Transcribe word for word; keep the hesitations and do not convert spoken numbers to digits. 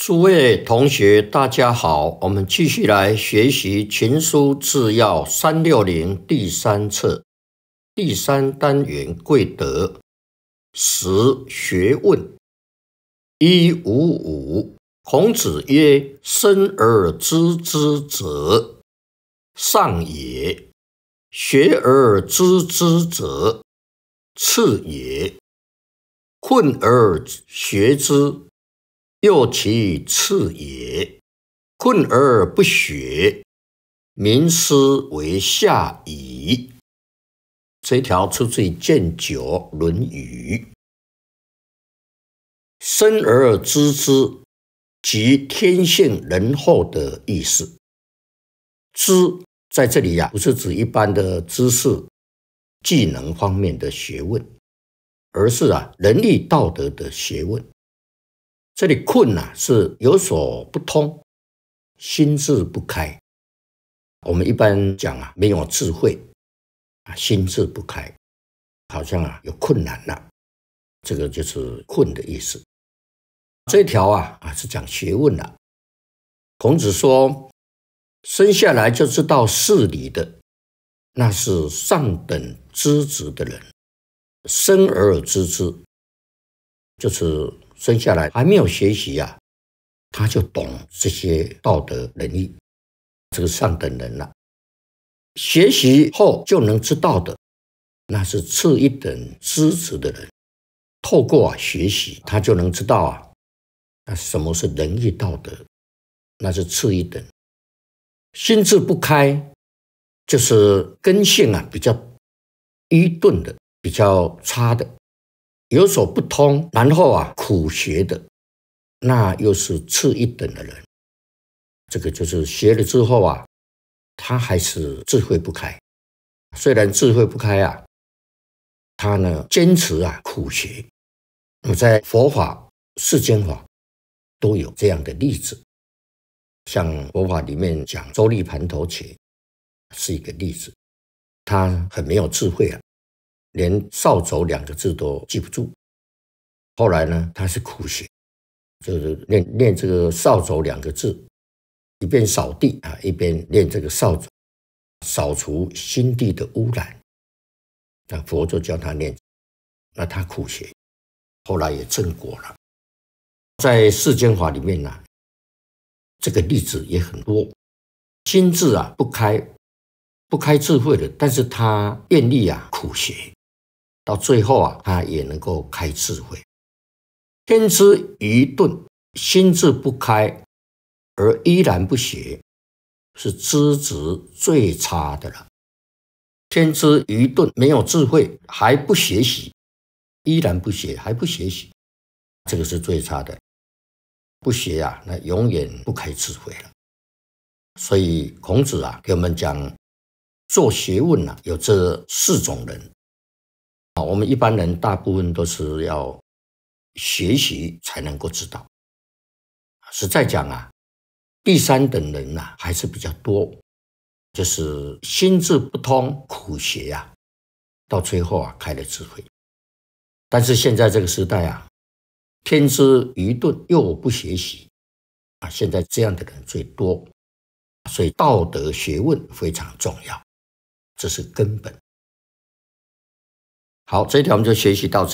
诸位同学，大家好，我们继续来学习《群书治要》三六零第三册第三单元贵德十学问一五五。孔子曰：“生而知之者，上也；学而知之者，次也。困而学之，又其次也。困而不学，民思为下矣。”这一条出自于《剑九·论语》。生而知之，即天性仁厚的意思。知在这里呀、啊，不是指一般的知识、技能方面的学问，而是啊仁义道德的学问。这里困啊是有所不通，心智不开。我们一般讲啊，没有智慧啊，心智不开，好像啊有困难了，这个就是困的意思。这一条啊啊是讲学问了。孔子说，生下来就知道事理的，那是上等资质的人。生而知之，就是生下来还没有学习啊，他就懂这些道德仁义，这个上等人了。学习后就能知道的，那是次一等资质的人。透过啊学习，他就能知道啊，那什么是仁义道德，那是次一等。心智不开，就是根性啊比较愚钝的，比较差的，有所不通，然后啊苦学的，那又是次一等的人。这个就是学了之后啊，他还是智慧不开。虽然智慧不开啊，他呢坚持啊苦学。那么在佛法、世间法都有这样的例子。像佛法里面讲周利盘头伽是一个例子，他很没有智慧啊，连扫帚两个字都记不住。后来呢，他是苦学，就是练练这个扫帚两个字，一边扫地啊，一边练这个扫帚，扫除心地的污染。那佛就教他练，那他苦学，后来也正果了。在世间法里面呢、啊，这个例子也很多。心智啊不开，不开智慧的，但是他愿力啊苦学，到最后啊，他也能够开智慧。天之愚钝，心智不开而依然不学，是资质最差的了。天之愚钝，没有智慧还不学习，依然不学还不学习，这个是最差的。不学啊，那永远不开智慧了。所以孔子啊给我们讲，做学问啊有这四种人。我们一般人大部分都是要学习才能够知道。实在讲啊，第三等人啊还是比较多，就是心智不通，苦学啊，到最后啊开了智慧。但是现在这个时代啊，天之愚钝又不学习啊，现在这样的人最多，所以道德学问非常重要，这是根本。好，这一条我们就学习到这。